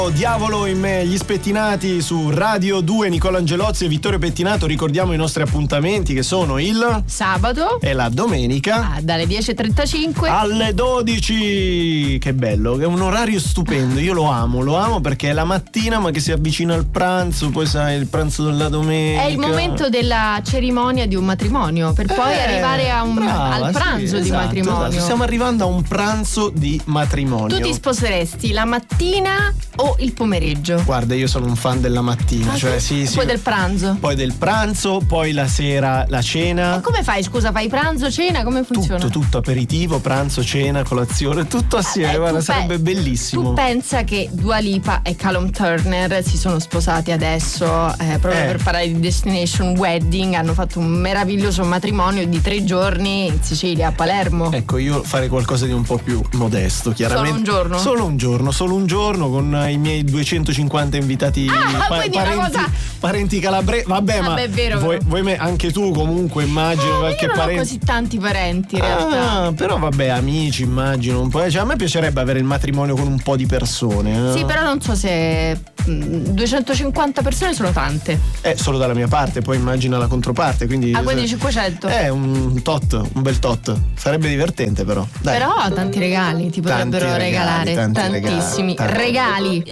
Diavolo in me, gli spettinati su Radio 2, Nicola Angelozzi e Vittorio Pettinato. Ricordiamo i nostri appuntamenti che sono il sabato e la domenica dalle 10.35 alle 12. Che bello, è un orario stupendo, io lo amo perché è la mattina ma che si avvicina al pranzo, poi sai il pranzo della domenica. È il momento della cerimonia di un matrimonio per poi arrivare al pranzo di matrimonio. Esatto. Stiamo arrivando a un pranzo di matrimonio. Tu ti sposeresti la mattina o il pomeriggio? Guarda, io sono un fan della mattina, sì. Poi del pranzo. Poi del pranzo, poi la sera la cena. E come fai? Scusa, fai pranzo, cena? Come funziona? Tutto aperitivo, pranzo, cena, colazione, tutto assieme. Guarda, sarebbe bellissimo. Tu pensa che Dua Lipa e Callum Turner si sono sposati adesso proprio per parlare di Destination Wedding. Hanno fatto un meraviglioso matrimonio di 3 giorni in Sicilia, a Palermo. Ecco, io farei qualcosa di un po' più modesto, chiaramente. Solo un giorno? Con i miei 250 invitati parenti calabresi. Vabbè, è vero, vuoi anche tu comunque immagino qualche io non parente. ho così tanti parenti in realtà. Però vabbè, amici immagino un po'. Cioè, a me piacerebbe avere il matrimonio con un po' di persone. Sì, però non so se 250 persone sono tante. Solo dalla mia parte, poi immagina la controparte, quindi 500. Un bel tot. Sarebbe divertente però. Dai. Però tanti regali ti potrebbero regalare, tantissimi regali.